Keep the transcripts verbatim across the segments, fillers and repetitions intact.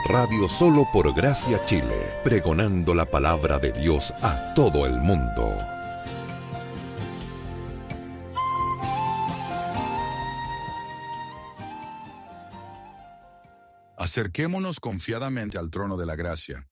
Radio Solo por Gracia Chile, pregonando la palabra de Dios a todo el mundo. Acerquémonos confiadamente al trono de la gracia.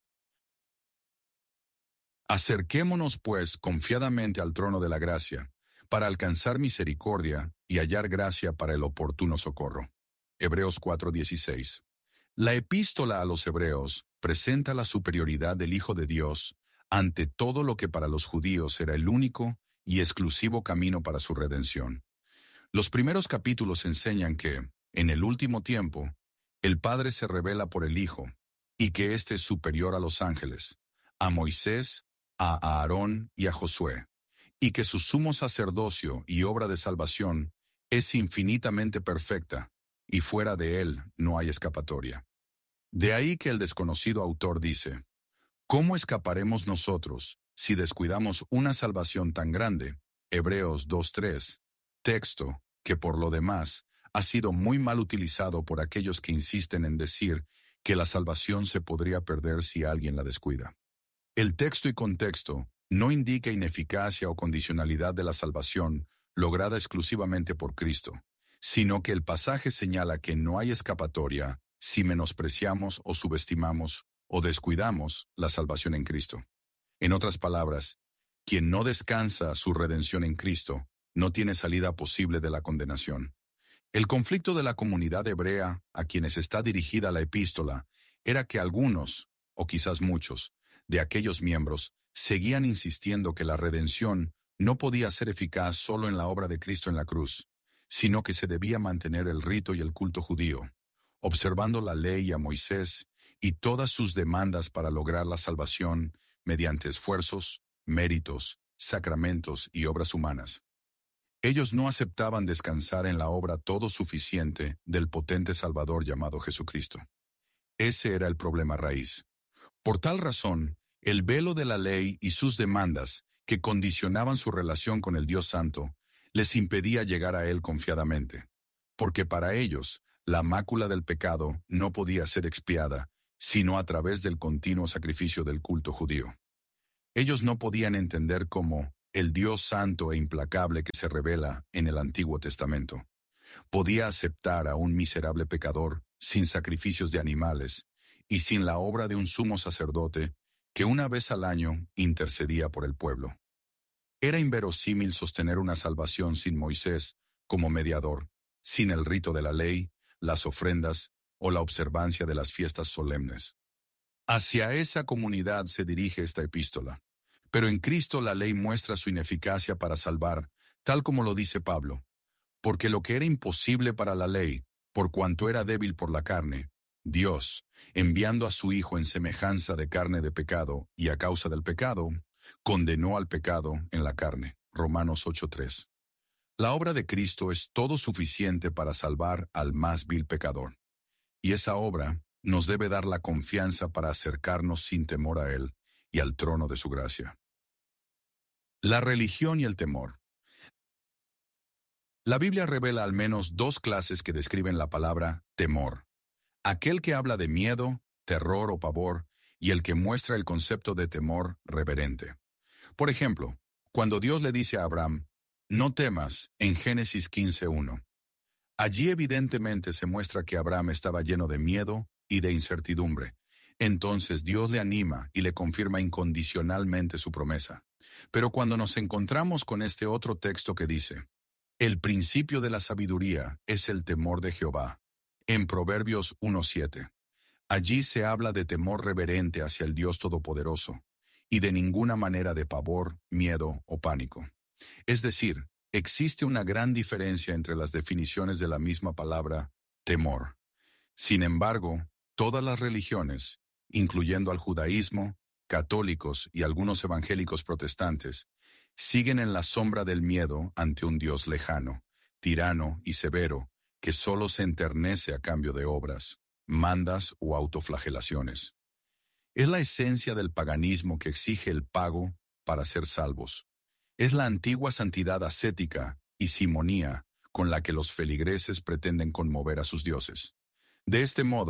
Acerquémonos, pues, confiadamente al trono de la gracia, para alcanzar misericordia y hallar gracia para el oportuno socorro. Hebreos cuatro dieciséis. La epístola a los Hebreos presenta la superioridad del Hijo de Dios ante todo lo que para los judíos era el único y exclusivo camino para su redención. Los primeros capítulos enseñan que, en el último tiempo, el Padre se revela por el Hijo, y que éste es superior a los ángeles, a Moisés, a Aarón y a Josué, y que su sumo sacerdocio y obra de salvación es infinitamente perfecta, y fuera de él no hay escapatoria. De ahí que el desconocido autor dice: ¿cómo escaparemos nosotros si descuidamos una salvación tan grande? Hebreos dos tres, texto que por lo demás ha sido muy mal utilizado por aquellos que insisten en decir que la salvación se podría perder si alguien la descuida. El texto y contexto no indica ineficacia o condicionalidad de la salvación lograda exclusivamente por Cristo, sino que el pasaje señala que no hay escapatoria si menospreciamos o subestimamos o descuidamos la salvación en Cristo. En otras palabras, quien no descansa su redención en Cristo no tiene salida posible de la condenación. El conflicto de la comunidad hebrea a quienes está dirigida la epístola era que algunos, o quizás muchos, de aquellos miembros seguían insistiendo que la redención no podía ser eficaz solo en la obra de Cristo en la cruz, sino que se debía mantener el rito y el culto judío, observando la ley a Moisés y todas sus demandas para lograr la salvación mediante esfuerzos, méritos, sacramentos y obras humanas. Ellos no aceptaban descansar en la obra todo suficiente del potente Salvador llamado Jesucristo. Ese era el problema raíz. Por tal razón, el velo de la ley y sus demandas, que condicionaban su relación con el Dios Santo, les impedía llegar a Él confiadamente, porque para ellos, la mácula del pecado no podía ser expiada, sino a través del continuo sacrificio del culto judío. Ellos no podían entender cómo el Dios santo e implacable que se revela en el Antiguo Testamento podía aceptar a un miserable pecador sin sacrificios de animales y sin la obra de un sumo sacerdote que una vez al año intercedía por el pueblo. Era inverosímil sostener una salvación sin Moisés como mediador, sin el rito de la ley, las ofrendas o la observancia de las fiestas solemnes. Hacia esa comunidad se dirige esta epístola. Pero en Cristo la ley muestra su ineficacia para salvar, tal como lo dice Pablo. Porque lo que era imposible para la ley, por cuanto era débil por la carne, Dios, enviando a su Hijo en semejanza de carne de pecado y a causa del pecado, condenó al pecado en la carne. Romanos ocho tres. La obra de Cristo es todo suficiente para salvar al más vil pecador. Y esa obra nos debe dar la confianza para acercarnos sin temor a Él y al trono de su gracia. La religión y el temor. La Biblia revela al menos dos clases que describen la palabra temor. Aquel que habla de miedo, terror o pavor, y el que muestra el concepto de temor reverente. Por ejemplo, cuando Dios le dice a Abraham, no temas, en Génesis quince uno. Allí evidentemente se muestra que Abraham estaba lleno de miedo y de incertidumbre. Entonces Dios le anima y le confirma incondicionalmente su promesa. Pero cuando nos encontramos con este otro texto que dice, el principio de la sabiduría es el temor de Jehová, en Proverbios uno siete. Allí se habla de temor reverente hacia el Dios Todopoderoso, y de ninguna manera de pavor, miedo o pánico. Es decir, existe una gran diferencia entre las definiciones de la misma palabra, temor. Sin embargo, todas las religiones, incluyendo al judaísmo, católicos y algunos evangélicos protestantes, siguen en la sombra del miedo ante un Dios lejano, tirano y severo, que solo se enternece a cambio de obras, mandas o autoflagelaciones. Es la esencia del paganismo que exige el pago para ser salvos. Es la antigua santidad ascética y simonía con la que los feligreses pretenden conmover a sus dioses. De este modo,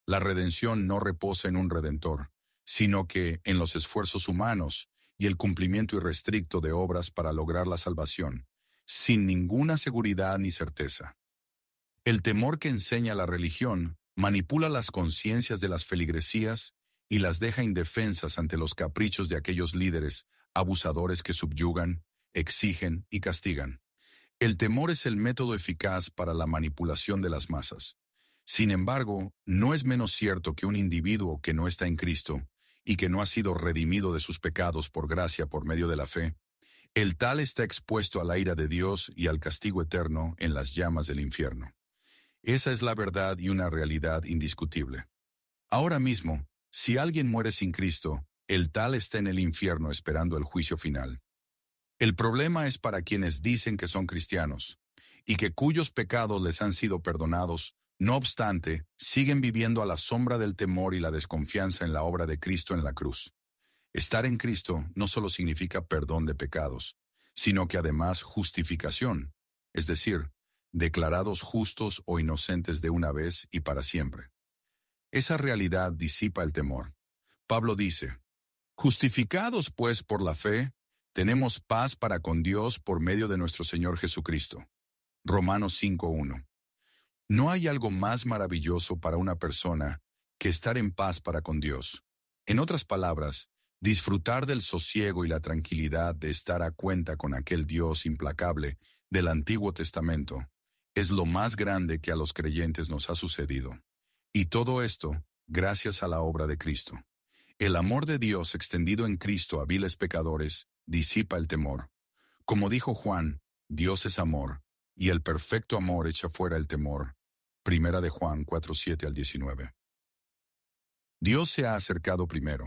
La redención no reposa en un redentor, sino que en los esfuerzos humanos y el cumplimiento irrestricto de obras para lograr la salvación, sin ninguna seguridad ni certeza. El temor que enseña la religión manipula las conciencias de las feligresías y las deja indefensas ante los caprichos de aquellos líderes abusadores que subyugan, exigen y castigan. El temor es el método eficaz para la manipulación de las masas. Sin embargo, no es menos cierto que un individuo que no está en Cristo y que no ha sido redimido de sus pecados por gracia por medio de la fe, el tal está expuesto a la ira de Dios y al castigo eterno en las llamas del infierno. Esa es la verdad y una realidad indiscutible. Ahora mismo, si alguien muere sin Cristo, el tal está en el infierno esperando el juicio final. El problema es para quienes dicen que son cristianos y que cuyos pecados les han sido perdonados, no obstante, siguen viviendo a la sombra del temor y la desconfianza en la obra de Cristo en la cruz. Estar en Cristo no solo significa perdón de pecados, sino que además justificación, es decir, declarados justos o inocentes de una vez y para siempre. Esa realidad disipa el temor. Pablo dice, justificados pues por la fe, tenemos paz para con Dios por medio de nuestro Señor Jesucristo. Romanos cinco uno. No hay algo más maravilloso para una persona que estar en paz para con Dios. En otras palabras, disfrutar del sosiego y la tranquilidad de estar a cuenta con aquel Dios implacable del Antiguo Testamento es lo más grande que a los creyentes nos ha sucedido. Y todo esto, gracias a la obra de Cristo. El amor de Dios extendido en Cristo a viles pecadores disipa el temor. Como dijo Juan, Dios es amor, y el perfecto amor echa fuera el temor. Primera de Juan cuatro siete al diecinueve. Dios se ha acercado primero.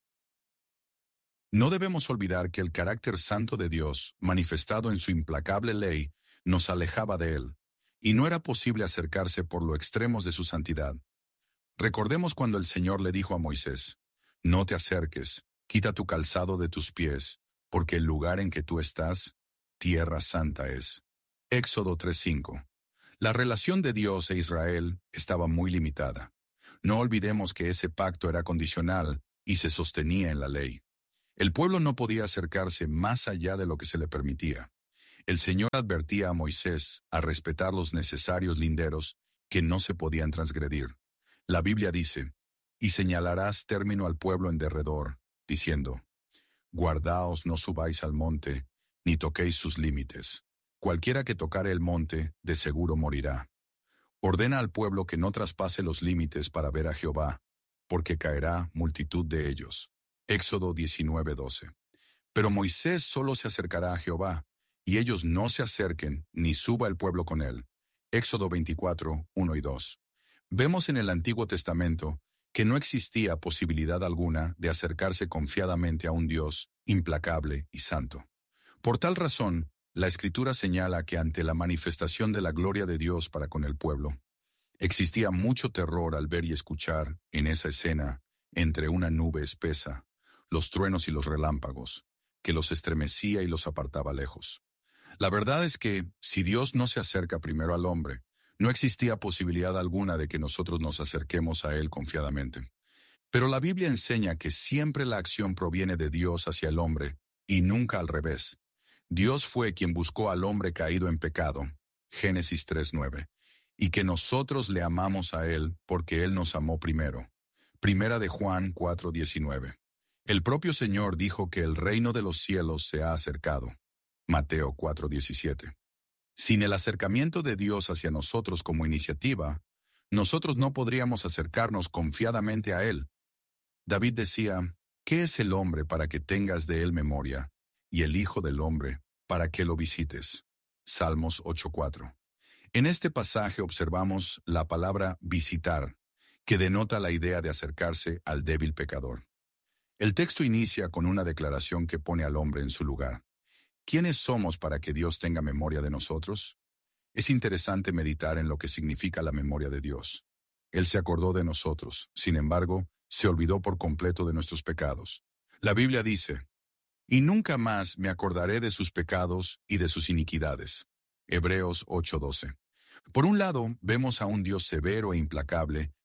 No debemos olvidar que el carácter santo de Dios, manifestado en su implacable ley, nos alejaba de Él, y no era posible acercarse por los extremos de su santidad. Recordemos cuando el Señor le dijo a Moisés, no te acerques, quita tu calzado de tus pies, porque el lugar en que tú estás, tierra santa es. Éxodo tres cinco. La relación de Dios e Israel estaba muy limitada. No olvidemos que ese pacto era condicional y se sostenía en la ley. El pueblo no podía acercarse más allá de lo que se le permitía. El Señor advertía a Moisés a respetar los necesarios linderos que no se podían transgredir. La Biblia dice, y señalarás término al pueblo en derredor, diciendo, guardaos, no subáis al monte, ni toquéis sus límites. Cualquiera que tocare el monte, de seguro morirá. Ordena al pueblo que no traspase los límites para ver a Jehová, porque caerá multitud de ellos. Éxodo diecinueve doce. Pero Moisés solo se acercará a Jehová, y ellos no se acerquen, ni suba el pueblo con él. Éxodo veinticuatro, uno y dos. Vemos en el Antiguo Testamento que no existía posibilidad alguna de acercarse confiadamente a un Dios implacable y santo. Por tal razón, la Escritura señala que ante la manifestación de la gloria de Dios para con el pueblo, existía mucho terror al ver y escuchar en esa escena, entre una nube espesa, los truenos y los relámpagos, que los estremecía y los apartaba lejos. La verdad es que, si Dios no se acerca primero al hombre, no existía posibilidad alguna de que nosotros nos acerquemos a Él confiadamente. Pero la Biblia enseña que siempre la acción proviene de Dios hacia el hombre, y nunca al revés. Dios fue quien buscó al hombre caído en pecado, Génesis tres nueve, y que nosotros le amamos a Él porque Él nos amó primero. Primera de Juan cuatro diecinueve. El propio Señor dijo que el reino de los cielos se ha acercado, Mateo cuatro diecisiete. Sin el acercamiento de Dios hacia nosotros como iniciativa, nosotros no podríamos acercarnos confiadamente a Él. David decía, ¿qué es el hombre para que tengas de él memoria? Y el Hijo del Hombre, para que lo visites. Salmos ocho cuatro. En este pasaje observamos la palabra visitar, que denota la idea de acercarse al débil pecador. El texto inicia con una declaración que pone al hombre en su lugar. ¿Quiénes somos para que Dios tenga memoria de nosotros? Es interesante meditar en lo que significa la memoria de Dios. Él se acordó de nosotros, sin embargo, se olvidó por completo de nuestros pecados. La Biblia dice, y nunca más me acordaré de sus pecados y de sus iniquidades. Hebreos ocho doce. Por un lado, vemos a un Dios severo e implacable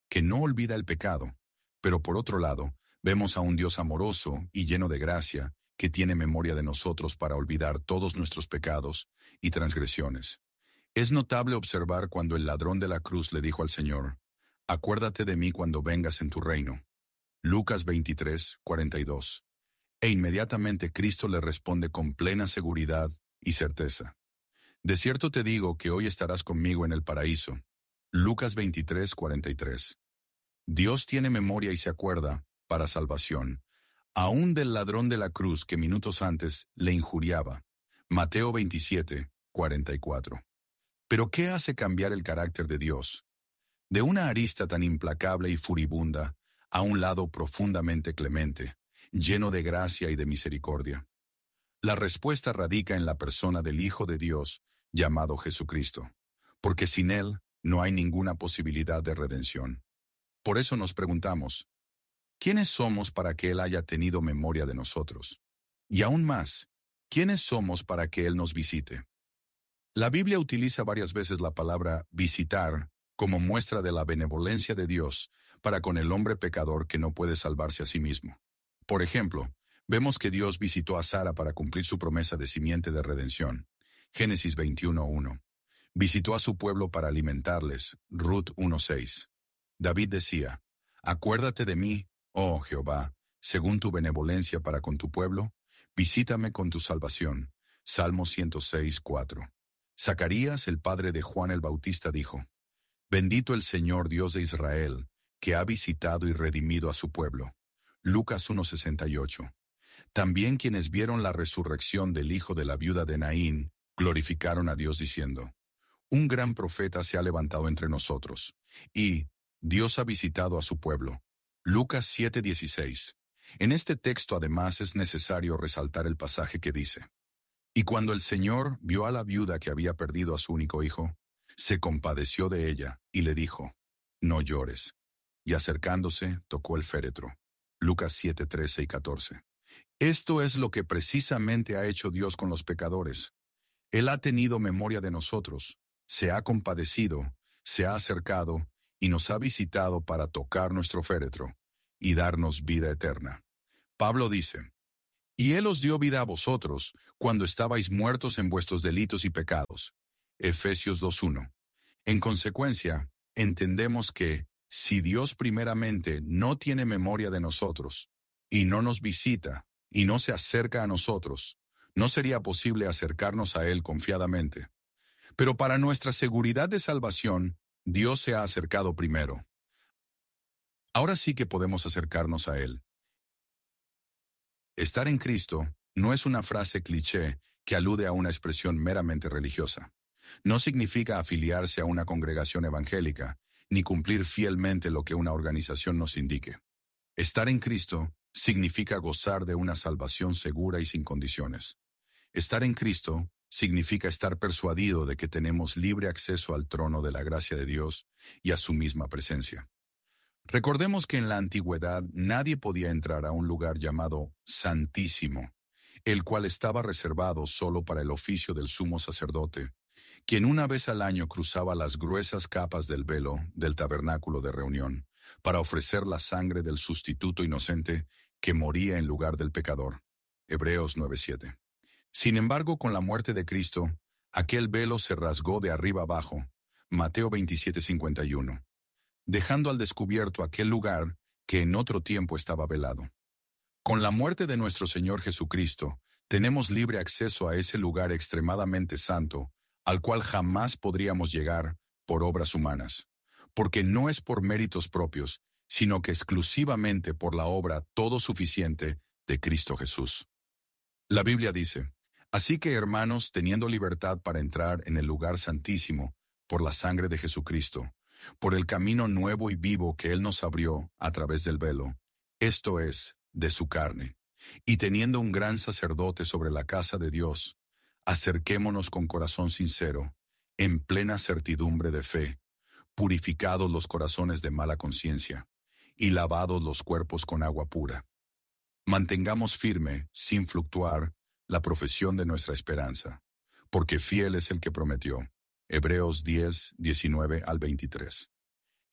que no olvida el pecado, pero por otro lado, vemos a un Dios amoroso y lleno de gracia, que tiene memoria de nosotros para olvidar todos nuestros pecados y transgresiones. Es notable observar cuando el ladrón de la cruz le dijo al Señor: «Acuérdate de mí cuando vengas en tu reino». Lucas veintitrés, cuarenta y dos. E inmediatamente Cristo le responde con plena seguridad y certeza: «De cierto te digo que hoy estarás conmigo en el paraíso». Lucas veintitrés, cuarenta y tres. Dios tiene memoria y se acuerda, para salvación, aún del ladrón de la cruz que minutos antes le injuriaba. Mateo veintisiete, cuarenta y cuatro. Pero ¿qué hace cambiar el carácter de Dios? De una arista tan implacable y furibunda, a un lado profundamente clemente, lleno de gracia y de misericordia. La respuesta radica en la persona del Hijo de Dios, llamado Jesucristo, porque sin Él no hay ninguna posibilidad de redención. Por eso nos preguntamos, ¿quiénes somos para que Él haya tenido memoria de nosotros? Y aún más, ¿quiénes somos para que Él nos visite? La Biblia utiliza varias veces la palabra visitar como muestra de la benevolencia de Dios para con el hombre pecador que no puede salvarse a sí mismo. Por ejemplo, vemos que Dios visitó a Sara para cumplir su promesa de simiente de redención. Génesis veintiuno, uno. Visitó a su pueblo para alimentarles. Ruth uno, seis. David decía: «Acuérdate de mí, oh Jehová, según tu benevolencia para con tu pueblo, visítame con tu salvación». Salmo ciento seis, cuatro. Zacarías, el padre de Juan el Bautista, dijo: «Bendito el Señor Dios de Israel, que ha visitado y redimido a su pueblo». Lucas uno, sesenta y ocho. También quienes vieron la resurrección del hijo de la viuda de Naín, glorificaron a Dios diciendo: «Un gran profeta se ha levantado entre nosotros, y Dios ha visitado a su pueblo». Lucas siete, dieciséis. En este texto además es necesario resaltar el pasaje que dice: «Y cuando el Señor vio a la viuda que había perdido a su único hijo, se compadeció de ella y le dijo: no llores». Y acercándose, tocó el féretro. Lucas siete, trece y catorce. Esto es lo que precisamente ha hecho Dios con los pecadores. Él ha tenido memoria de nosotros, se ha compadecido, se ha acercado y nos ha visitado para tocar nuestro féretro y darnos vida eterna. Pablo dice: «Y Él os dio vida a vosotros cuando estabais muertos en vuestros delitos y pecados». Efesios dos, uno. En consecuencia, entendemos que, si Dios primeramente no tiene memoria de nosotros, y no nos visita, y no se acerca a nosotros, no sería posible acercarnos a Él confiadamente. Pero para nuestra seguridad de salvación, Dios se ha acercado primero. Ahora sí que podemos acercarnos a Él. Estar en Cristo no es una frase cliché que alude a una expresión meramente religiosa. No significa afiliarse a una congregación evangélica, ni cumplir fielmente lo que una organización nos indique. Estar en Cristo significa gozar de una salvación segura y sin condiciones. Estar en Cristo significa estar persuadido de que tenemos libre acceso al trono de la gracia de Dios y a su misma presencia. Recordemos que en la antigüedad nadie podía entrar a un lugar llamado Santísimo, el cual estaba reservado solo para el oficio del sumo sacerdote, quien una vez al año cruzaba las gruesas capas del velo del tabernáculo de reunión para ofrecer la sangre del sustituto inocente que moría en lugar del pecador. Hebreos nueve, siete. Sin embargo, con la muerte de Cristo, aquel velo se rasgó de arriba abajo. Mateo veintisiete, cincuenta y uno. Dejando al descubierto aquel lugar que en otro tiempo estaba velado. Con la muerte de nuestro Señor Jesucristo, tenemos libre acceso a ese lugar extremadamente santo, al cual jamás podríamos llegar por obras humanas, porque no es por méritos propios, sino que exclusivamente por la obra todo suficiente de Cristo Jesús. La Biblia dice: «Así que, hermanos, teniendo libertad para entrar en el lugar santísimo por la sangre de Jesucristo, por el camino nuevo y vivo que Él nos abrió a través del velo, esto es, de su carne, y teniendo un gran sacerdote sobre la casa de Dios, acerquémonos con corazón sincero, en plena certidumbre de fe, purificados los corazones de mala conciencia, y lavados los cuerpos con agua pura. Mantengamos firme, sin fluctuar, la profesión de nuestra esperanza, porque fiel es el que prometió». Hebreos diez, diecinueve al veintitrés.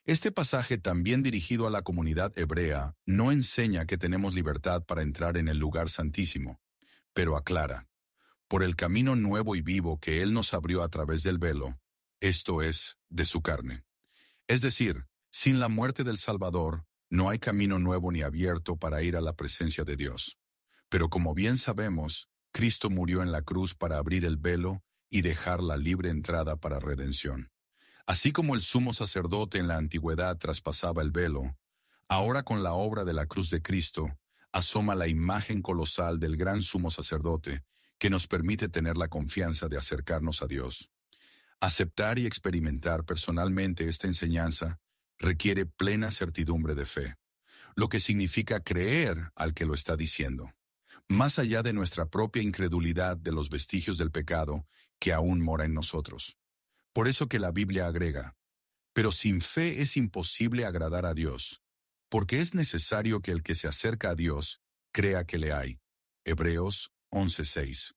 Este pasaje, también dirigido a la comunidad hebrea, no enseña que tenemos libertad para entrar en el lugar santísimo, pero aclara, por el camino nuevo y vivo que Él nos abrió a través del velo, esto es, de su carne. Es decir, sin la muerte del Salvador, no hay camino nuevo ni abierto para ir a la presencia de Dios. Pero como bien sabemos, Cristo murió en la cruz para abrir el velo y dejar la libre entrada para redención. Así como el sumo sacerdote en la antigüedad traspasaba el velo, ahora con la obra de la cruz de Cristo, asoma la imagen colosal del gran sumo sacerdote que nos permite tener la confianza de acercarnos a Dios. Aceptar y experimentar personalmente esta enseñanza requiere plena certidumbre de fe, lo que significa creer al que lo está diciendo, más allá de nuestra propia incredulidad de los vestigios del pecado que aún mora en nosotros. Por eso que la Biblia agrega, pero sin fe es imposible agradar a Dios, porque es necesario que el que se acerca a Dios crea que le hay. Hebreos once seis.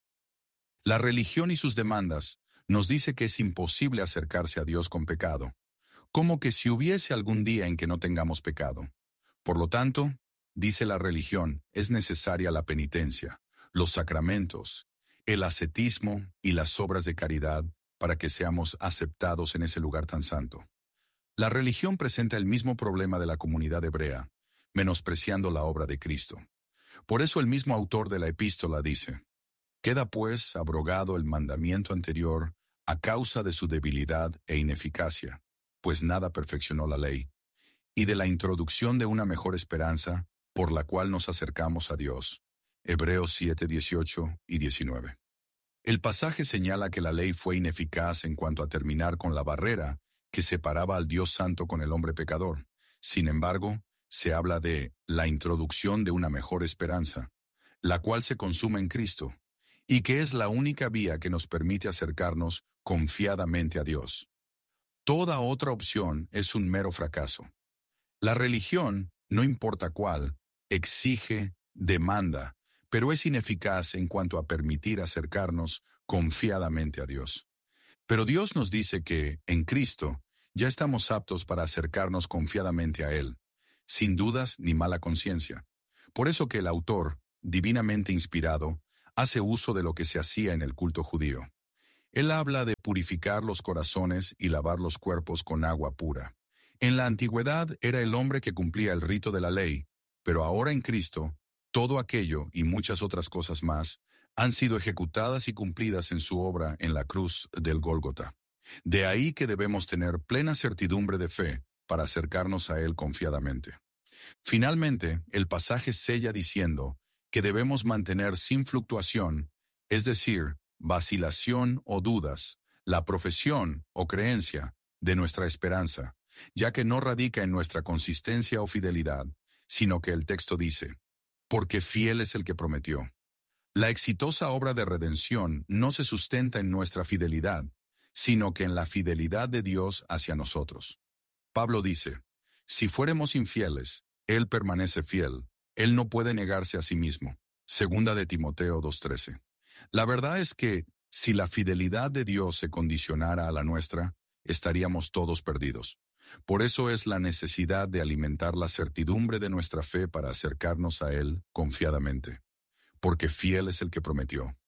La religión y sus demandas nos dice que es imposible acercarse a Dios con pecado, como que si hubiese algún día en que no tengamos pecado. Por lo tanto, dice la religión, es necesaria la penitencia, los sacramentos, el ascetismo y las obras de caridad para que seamos aceptados en ese lugar tan santo. La religión presenta el mismo problema de la comunidad hebrea, menospreciando la obra de Cristo. Por eso el mismo autor de la epístola dice, queda pues abrogado el mandamiento anterior a causa de su debilidad e ineficacia, pues nada perfeccionó la ley, y de la introducción de una mejor esperanza por la cual nos acercamos a Dios. Hebreos siete dieciocho y diecinueve. El pasaje señala que la ley fue ineficaz en cuanto a terminar con la barrera que separaba al Dios santo con el hombre pecador. Sin embargo, se habla de la introducción de una mejor esperanza, la cual se consuma en Cristo, y que es la única vía que nos permite acercarnos confiadamente a Dios. Toda otra opción es un mero fracaso. La religión, no importa cuál, exige, demanda, pero es ineficaz en cuanto a permitir acercarnos confiadamente a Dios. Pero Dios nos dice que, en Cristo, ya estamos aptos para acercarnos confiadamente a Él, sin dudas ni mala conciencia. Por eso que el autor, divinamente inspirado, hace uso de lo que se hacía en el culto judío. Él habla de purificar los corazones y lavar los cuerpos con agua pura. En la antigüedad era el hombre que cumplía el rito de la ley, pero ahora en Cristo, todo aquello y muchas otras cosas más han sido ejecutadas y cumplidas en su obra en la cruz del Gólgota. De ahí que debemos tener plena certidumbre de fe para acercarnos a Él confiadamente. Finalmente, el pasaje sella diciendo que debemos mantener sin fluctuación, es decir, vacilación o dudas, la profesión o creencia de nuestra esperanza, ya que no radica en nuestra consistencia o fidelidad, sino que el texto dice, porque fiel es el que prometió. La exitosa obra de redención no se sustenta en nuestra fidelidad, sino que en la fidelidad de Dios hacia nosotros. Pablo dice, si fuéramos infieles, Él permanece fiel, Él no puede negarse a sí mismo. Segunda de Timoteo dos trece. La verdad es que, si la fidelidad de Dios se condicionara a la nuestra, estaríamos todos perdidos. Por eso es la necesidad de alimentar la certidumbre de nuestra fe para acercarnos a Él confiadamente, porque fiel es el que prometió.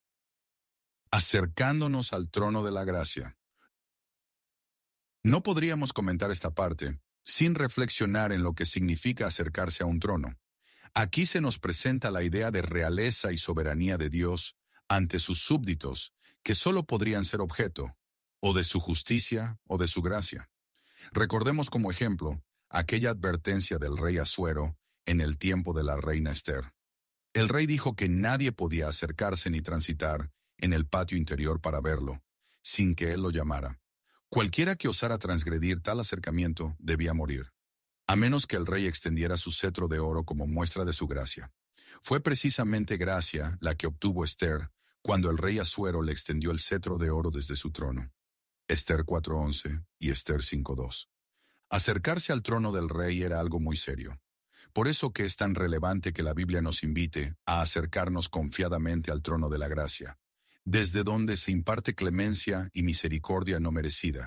Acercándonos al trono de la gracia. No podríamos comentar esta parte sin reflexionar en lo que significa acercarse a un trono. Aquí se nos presenta la idea de realeza y soberanía de Dios ante sus súbditos, que solo podrían ser objeto, o de su justicia o de su gracia. Recordemos como ejemplo aquella advertencia del rey Asuero en el tiempo de la reina Esther. El rey dijo que nadie podía acercarse ni transitar en el patio interior para verlo, sin que él lo llamara. Cualquiera que osara transgredir tal acercamiento debía morir, a menos que el rey extendiera su cetro de oro como muestra de su gracia. Fue precisamente gracia la que obtuvo Esther cuando el rey Asuero le extendió el cetro de oro desde su trono. Esther cuatro once y Esther cinco dos. Acercarse al trono del rey era algo muy serio. Por eso que es tan relevante que la Biblia nos invite a acercarnos confiadamente al trono de la gracia, desde donde se imparte clemencia y misericordia no merecida,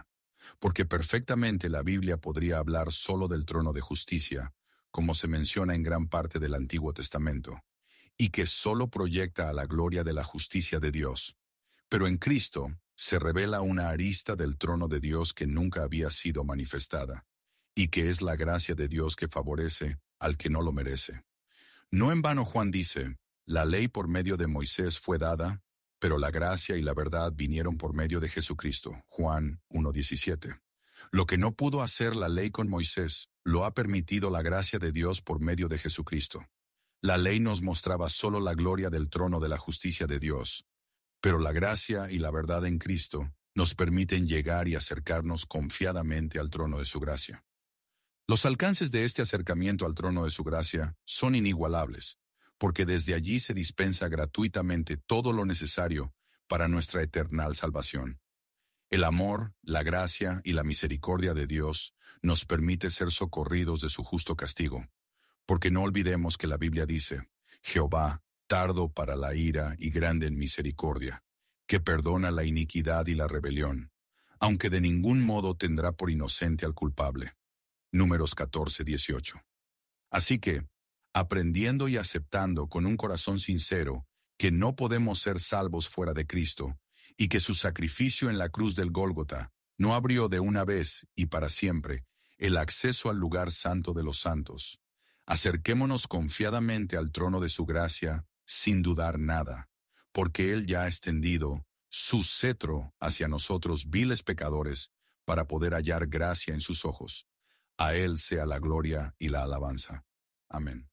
porque perfectamente la Biblia podría hablar solo del trono de justicia, como se menciona en gran parte del Antiguo Testamento, y que solo proyecta a la gloria de la justicia de Dios. Pero en Cristo se revela una arista del trono de Dios que nunca había sido manifestada, y que es la gracia de Dios que favorece al que no lo merece. No en vano Juan dice, la ley por medio de Moisés fue dada, pero la gracia y la verdad vinieron por medio de Jesucristo. Juan uno diecisiete. Lo que no pudo hacer la ley con Moisés, lo ha permitido la gracia de Dios por medio de Jesucristo. La ley nos mostraba solo la gloria del trono de la justicia de Dios, pero la gracia y la verdad en Cristo nos permiten llegar y acercarnos confiadamente al trono de su gracia. Los alcances de este acercamiento al trono de su gracia son inigualables, porque desde allí se dispensa gratuitamente todo lo necesario para nuestra eterna salvación. El amor, la gracia y la misericordia de Dios nos permite ser socorridos de su justo castigo, porque no olvidemos que la Biblia dice, Jehová, tardo para la ira y grande en misericordia, que perdona la iniquidad y la rebelión, aunque de ningún modo tendrá por inocente al culpable. Números catorce, dieciocho. Así que, aprendiendo y aceptando con un corazón sincero que no podemos ser salvos fuera de Cristo, y que su sacrificio en la cruz del Gólgota no abrió de una vez y para siempre el acceso al lugar santo de los santos, acerquémonos confiadamente al trono de su gracia sin dudar nada, porque Él ya ha extendido su cetro hacia nosotros viles pecadores para poder hallar gracia en sus ojos. A Él sea la gloria y la alabanza. Amén.